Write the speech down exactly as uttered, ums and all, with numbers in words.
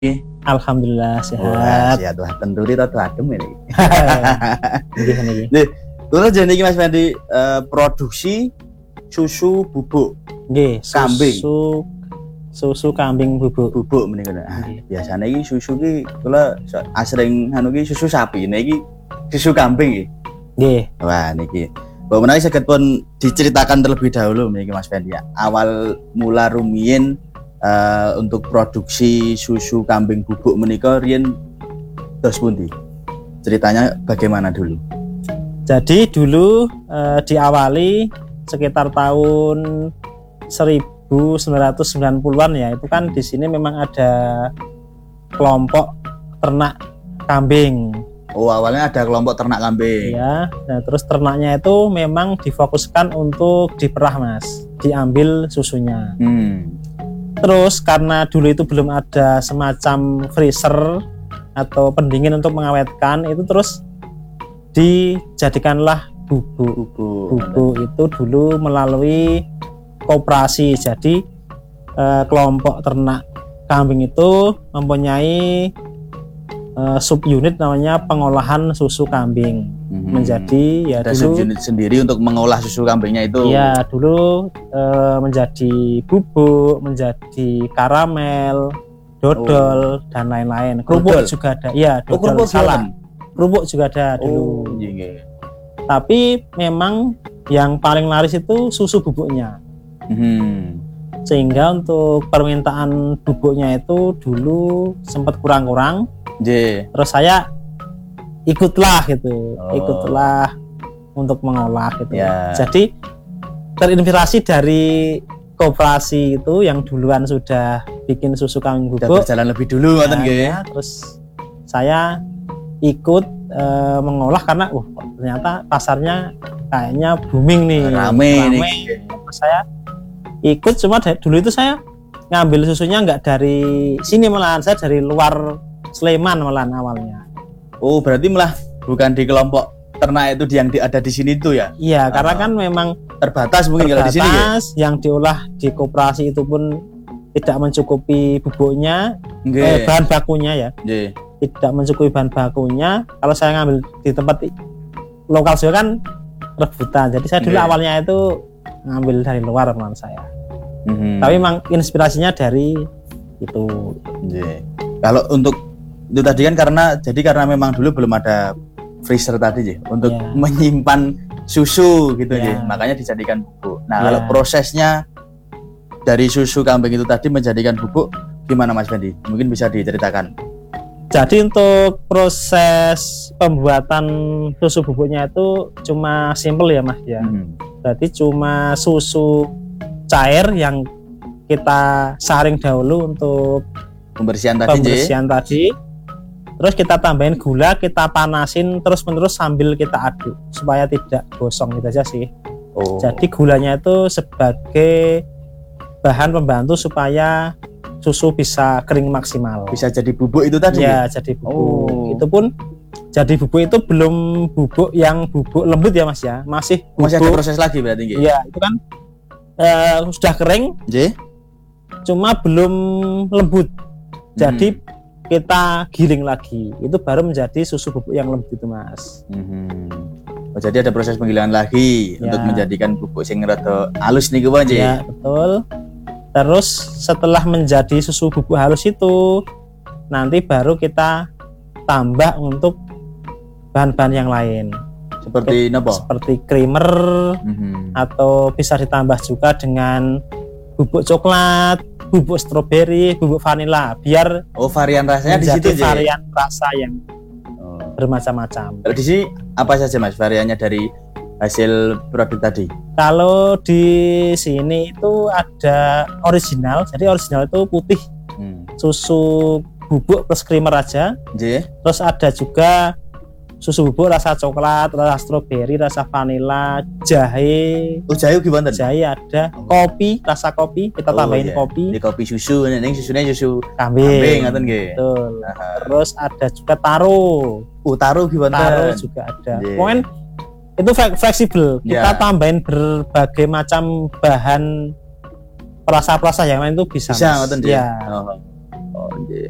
Alhamdulillah sehat. Wah, sehat wah tenturi to adem ini. Nggih niki. Nggih. Kula jenenge iki Mas Fendi uh, produksi susu bubuk. Nggih, Kambing. susu susu kambing bubuk. Bubuk menika. Ah, biasane iki susu iki kula asring anu iki susu sapi. Nah iki susu kambing iki. Nggih. Wah niki. Bapak menawi saged pun diceritakan terlebih dahulu niki Mas Fendi ya. Awal mula rumiyin Uh, untuk produksi susu kambing bubuk menika riyen dos pundi? Ceritanya bagaimana dulu? Jadi dulu uh, diawali sekitar tahun seribu sembilan ratus sembilan puluhan ya. Itu kan di sini memang ada kelompok ternak kambing. Oh, awalnya ada kelompok ternak kambing. Ya, nah, terus ternaknya itu memang difokuskan untuk diperah, Mas. Diambil susunya. Hmm. Terus karena dulu itu belum ada semacam freezer atau pendingin untuk mengawetkan, itu terus dijadikanlah bubuk. Bubuk. Bubuk itu dulu melalui koperasi. Jadi eh, kelompok ternak kambing itu mempunyai eh, subunit namanya pengolahan susu kambing. Hmm. Menjadi ya ada dulu subunit sendiri untuk mengolah susu kambingnya itu. Iya, dulu e, menjadi bubuk, menjadi karamel, dodol, oh. dan lain-lain. Kerupuk dodol juga ada. Iya, dodol. Oh, kerupuk salah. Kerupuk juga ada dulu. Oh, iya. Tapi memang yang paling laris itu susu bubuknya. Hmm. Sehingga untuk permintaan bubuknya itu dulu sempat kurang-kurang. Yeah. Terus saya ikutlah gitu, oh. ikutlah untuk mengolah gitu. Yeah. Jadi terinspirasi dari koperasi itu yang duluan sudah bikin susu kambing bubuk. Sudah berjalan lebih dulu, nah, ya, terus saya ikut e, mengolah karena, uh, ternyata pasarnya kayaknya booming nih, rame, rame. nih. Terus saya ikut, cuma dulu itu saya ngambil susunya nggak dari sini malahan, saya dari luar Sleman malahan awalnya. Oh, berarti malah bukan di kelompok ternak itu yang di, ada di sini itu ya? Iya, uh, karena kan memang terbatas mungkin terbatas, kalau di sini ya? Yang diolah di koperasi itu pun tidak mencukupi bubuknya, eh, bahan bakunya ya. Nggih. Tidak mencukupi bahan bakunya. Kalau saya ngambil di tempat lokal saya kan rebutan. Jadi saya dulu Nggih. awalnya itu ngambil dari luar teman saya. Mm-hmm. Tapi memang inspirasinya dari itu. Nggih. Kalau untuk itu tadi kan karena jadi karena memang dulu belum ada freezer tadi ya untuk yeah. menyimpan susu gitu yeah. ya, makanya dijadikan bubuk. Nah yeah. kalau prosesnya dari susu kambing itu tadi menjadikan bubuk gimana Mas Fendi? Mungkin bisa diceritakan. Jadi untuk proses pembuatan susu bubuknya itu cuma simple ya Mas ya. Hmm. Berarti cuma susu cair yang kita saring dahulu untuk pembersihan tadi. Pembersihan je. tadi. Terus kita tambahin gula, kita panasin terus-menerus sambil kita aduk supaya tidak gosong gitu aja sih. Oh. Jadi gulanya itu sebagai bahan pembantu supaya susu bisa kering maksimal. Bisa jadi bubuk itu tadi? Ya, jadi bubuk. Oh. Itu pun jadi bubuk itu belum bubuk yang bubuk lembut ya Mas ya. Masih bubuk. Masih ada proses lagi berarti gitu? Iya, itu kan eh, sudah kering. J? Cuma belum lembut. Jadi hmm. kita giling lagi, itu baru menjadi susu bubuk yang lembut itu Mas. Mm-hmm. Oh, jadi ada proses penggilingan lagi ya. Untuk menjadikan bubuk sing rada halus nih gue aja. Ya betul. Terus setelah menjadi susu bubuk halus itu, nanti baru kita tambah untuk bahan-bahan yang lain. Seperti apa? Seperti creamer, mm-hmm. atau bisa ditambah juga dengan bubuk coklat, bubuk stroberi, bubuk vanila, biar oh varian rasanya di situ aja. Varian rasa yang oh. bermacam-macam. Kalau di sini apa saja Mas variannya dari hasil produk tadi? Kalau di sini itu ada original, jadi original itu putih, hmm. susu bubuk plus creamer aja. J. Terus ada juga susu bubuk rasa coklat, rasa stroberi, rasa vanila, jahe. Oh jahe gimana? Jahe ada, oh. kopi, rasa kopi kita tambahin oh, iya. kopi. Di kopi susu, ini susunya susu kambing. Kambing, ngaten nggih. Betul. Nah. Terus ada juga taro. Oh taro gimana? Taro juga ada. Yeah. Mungkin itu fleksibel. Kita yeah. tambahin berbagai macam bahan perasa-perasa yang lain itu bisa. Bisa ngaten ya. Oh, oh yeah.